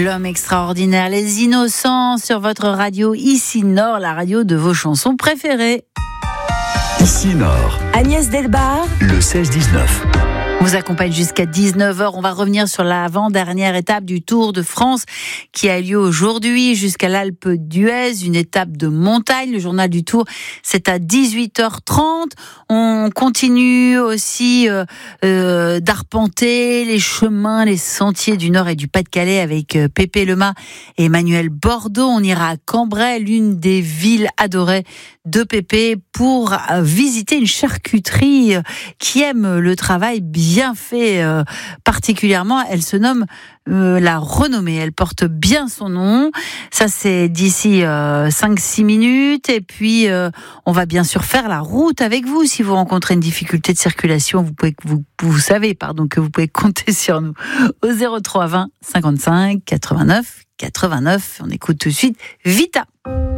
L'homme extraordinaire, les innocents sur votre radio Ici Nord, la radio de vos chansons préférées. Ici Nord, Agnès Delbar, le 16-19. On vous accompagne jusqu'à 19h. On va revenir sur l'avant-dernière étape du Tour de France qui a lieu aujourd'hui jusqu'à l'Alpe d'Huez, une étape de montagne. Le journal du Tour, c'est à 18h30. On continue aussi d'arpenter les chemins, les sentiers du Nord et du Pas-de-Calais avec Pépé Lema et Emmanuel Bordeaux. On ira à Cambrai, l'une des villes adorées de Pépé, pour visiter une charcuterie qui aime le travail bien fait particulièrement. Elle se nomme La Renommée. Elle porte bien son nom. Ça, c'est d'ici 5-6 minutes. Et puis, on va bien sûr faire la route avec vous. Si vous rencontrez une difficulté de circulation, vous savez que vous pouvez compter sur nous au 03 20 55 89 89. On écoute tout de suite Vita.